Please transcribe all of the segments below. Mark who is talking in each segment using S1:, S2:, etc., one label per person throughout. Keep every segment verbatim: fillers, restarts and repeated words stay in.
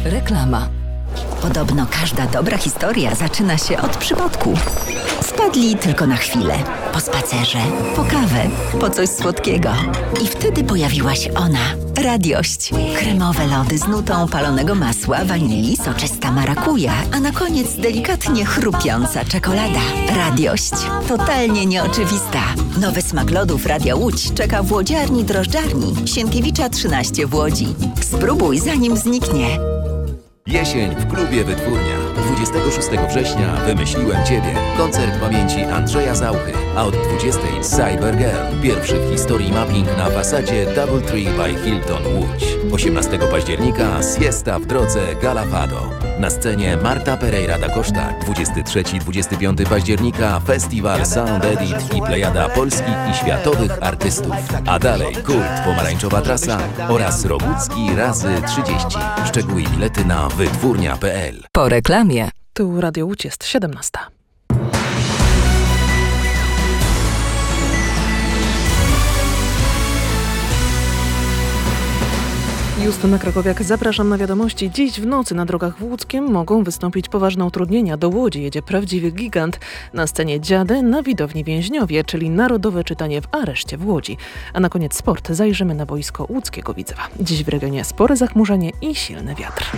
S1: Reklama. Podobno każda dobra historia zaczyna się od przypadku. Wpadli tylko na chwilę. Po spacerze, po kawę, po coś słodkiego. I wtedy pojawiła się ona. Radiość. Kremowe lody z nutą palonego masła, wanilii, soczysta marakuja, a na koniec delikatnie chrupiąca czekolada. Radiość. Totalnie nieoczywista. Nowy smak lodów Radia Łódź czeka w łodziarni drożdżarni Sienkiewicza trzynaście w Łodzi. Spróbuj zanim zniknie.
S2: Jesień w klubie Wytwórnia. dwudziestego szóstego września Wymyśliłem Ciebie. Koncert pamięci Andrzeja Zauchy. A od dwudziestej Cyber Girl. Pierwszy w historii mapping na fasadzie Doubletree by Hilton Łódź. osiemnastego października Siesta w drodze Galafado. Na scenie Marta Pereira da Costa. dwudziestego trzeciego do dwudziestego piątego października Festiwal Sound Edit i plejada polskich i światowych artystów. A dalej Kurt, Pomarańczowa Trasa oraz Rogucki razy trzydzieści. Szczegóły i bilety na wytwórnia kropka p l.
S1: Po reklamie.
S3: Tu Radio Łódź jest siedemnasta. Justyna Krakowiak, zapraszam na wiadomości. Dziś w nocy na drogach w Łódzkiem mogą wystąpić poważne utrudnienia. Do Łodzi jedzie prawdziwy gigant. Na scenie Dziady, na widowni Więźniowie, czyli narodowe czytanie w areszcie w Łodzi. A na koniec sport. Zajrzymy na boisko łódzkiego Widzewa. Dziś w regionie spore zachmurzenie i silny wiatr.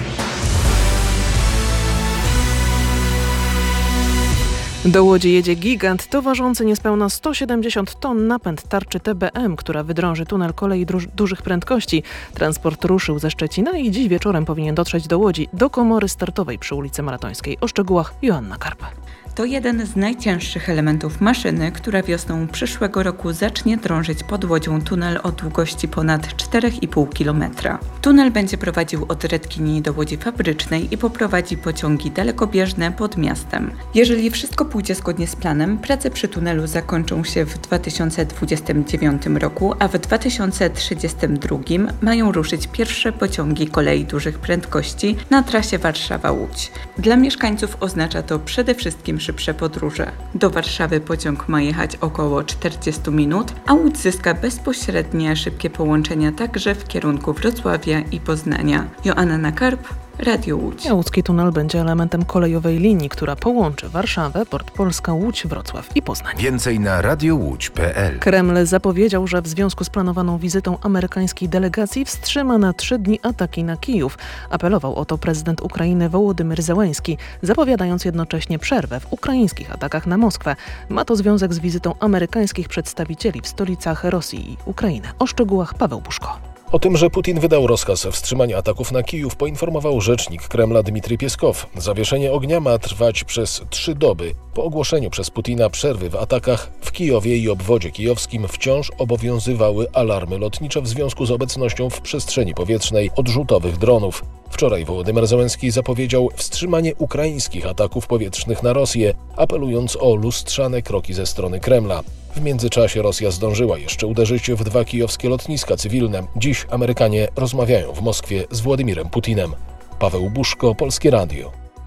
S3: Do Łodzi jedzie gigant, to ważący niespełna sto siedemdziesiąt ton napęd tarczy T B M, która wydrąży tunel kolei druż- dużych prędkości. Transport ruszył ze Szczecina i dziś wieczorem powinien dotrzeć do Łodzi, do komory startowej przy ulicy Maratońskiej. O szczegółach Joanna Karp.
S4: To jeden z najcięższych elementów maszyny, która wiosną przyszłego roku zacznie drążyć pod Łodzią tunel o długości ponad cztery i pół kilometra. Tunel będzie prowadził od Redkini do Łodzi Fabrycznej i poprowadzi pociągi dalekobieżne pod miastem. Jeżeli wszystko pójdzie zgodnie z planem, prace przy tunelu zakończą się w dwa tysiące dwudziestym dziewiątym roku, a w dwa tysiące trzydziestym drugim mają ruszyć pierwsze pociągi kolei dużych prędkości na trasie Warszawa-Łódź. Dla mieszkańców oznacza to przede wszystkim szybsze podróże. Do Warszawy pociąg ma jechać około czterdzieści minut, a Łódź zyska bezpośrednie szybkie połączenia także w kierunku Wrocławia i Poznania. Joanna Karp, Radio Łódź.
S3: Łódzki tunel będzie elementem kolejowej linii, która połączy Warszawę, Port Polska, Łódź, Wrocław i Poznań.
S5: Więcej na radio łódź kropka p l.
S3: Kreml zapowiedział, że w związku z planowaną wizytą amerykańskiej delegacji wstrzyma na trzy dni ataki na Kijów. Apelował o to prezydent Ukrainy Wołodymyr Zełenski, zapowiadając jednocześnie przerwę w ukraińskich atakach na Moskwę. Ma to związek z wizytą amerykańskich przedstawicieli w stolicach Rosji i Ukrainy. O szczegółach Paweł Buszko.
S6: O tym, że Putin wydał rozkaz wstrzymania ataków na Kijów, poinformował rzecznik Kremla Dmitrij Pieskow. Zawieszenie ognia ma trwać przez trzy doby. Po ogłoszeniu przez Putina przerwy w atakach w Kijowie i obwodzie kijowskim wciąż obowiązywały alarmy lotnicze w związku z obecnością w przestrzeni powietrznej odrzutowych dronów. Wczoraj Wołodymyr Zełenski zapowiedział wstrzymanie ukraińskich ataków powietrznych na Rosję, apelując o lustrzane kroki ze strony Kremla. W międzyczasie Rosja zdążyła jeszcze uderzyć w dwa kijowskie lotniska cywilne. Dziś Amerykanie rozmawiają w Moskwie z Władimirem Putinem. Paweł Buszko, Polskie Radio.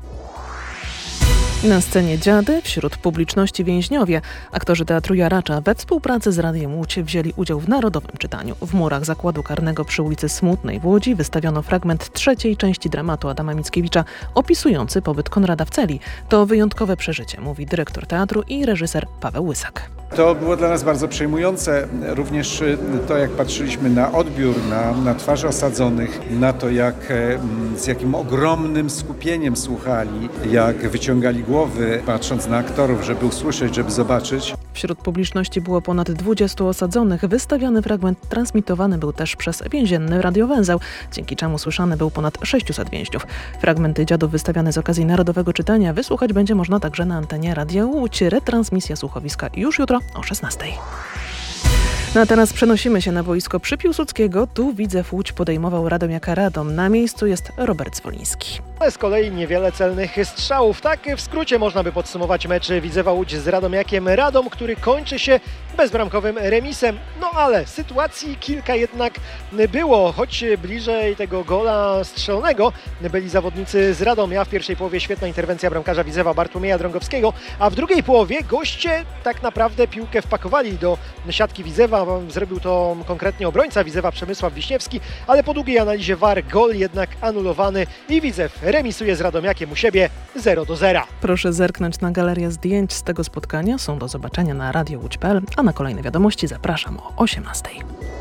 S3: Na scenie Dziady, wśród publiczności Więźniowie. Aktorzy Teatru Jaracza we współpracy z Radiem Łódź wzięli udział w narodowym czytaniu. W murach zakładu karnego przy ulicy Smutnej w Łodzi wystawiono fragment trzeciej części dramatu Adama Mickiewicza opisujący pobyt Konrada w celi. To wyjątkowe przeżycie, mówi dyrektor teatru i reżyser Paweł Łysak.
S7: To było dla nas bardzo przejmujące, również to, jak patrzyliśmy na odbiór, na, na twarze osadzonych, na to, jak, z jakim ogromnym skupieniem słuchali, jak wyciągali głowy, patrząc na aktorów, żeby usłyszeć, żeby zobaczyć.
S3: Wśród publiczności było ponad dwudziestu osadzonych. Wystawiany fragment transmitowany był też przez więzienny radiowęzeł, dzięki czemu słyszany był ponad sześciuset więźniów. Fragmenty Dziadów wystawiane z okazji Narodowego Czytania wysłuchać będzie można także na antenie Radia Łódź. Retransmisja słuchowiska już jutro o szesnastej. No a teraz przenosimy się na boisko przy Piłsudskiego. Tu Widzew Łódź podejmował Radomiaka Radom. Na miejscu jest Robert Zwoliński.
S8: ale z kolei niewiele celnych strzałów. Tak w skrócie można by podsumować mecz Widzewa Łódź z Radomiakiem. Radom, który kończy się bezbramkowym remisem. No ale sytuacji kilka jednak było, choć bliżej tego gola strzelonego byli zawodnicy z Radomia. W pierwszej połowie świetna interwencja bramkarza Widzewa Bartłomieja Drągowskiego, a w drugiej połowie goście tak naprawdę piłkę wpakowali do siatki Widzewa. Zrobił to konkretnie obrońca Widzewa Przemysław Wiśniewski, ale po długiej analizie V A R gol jednak anulowany i Widzew remisuje z Radomiakiem u siebie zero do zera.
S3: Proszę zerknąć na galerię zdjęć z tego spotkania. Są do zobaczenia na radio łódź kropka p l, a na kolejne wiadomości zapraszam o osiemnastej.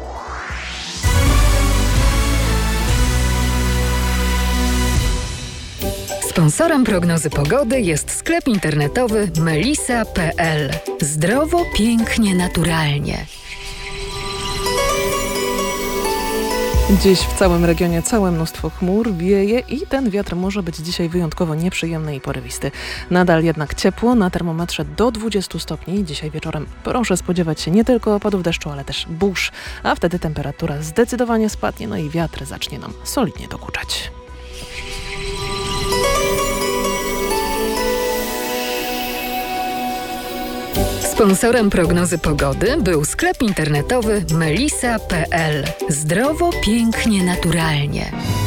S9: Sponsorem prognozy pogody jest sklep internetowy melisa kropka p l. Zdrowo, pięknie, naturalnie.
S3: Dziś w całym regionie całe mnóstwo chmur, wieje i ten wiatr może być dzisiaj wyjątkowo nieprzyjemny i porywisty. Nadal jednak ciepło, na termometrze do dwudziestu stopni. Dzisiaj wieczorem proszę spodziewać się nie tylko opadów deszczu, ale też burz, a wtedy temperatura zdecydowanie spadnie, no i wiatr zacznie nam solidnie dokuczać.
S9: Sponsorem prognozy pogody był sklep internetowy melisa kropka p l. Zdrowo, pięknie, naturalnie.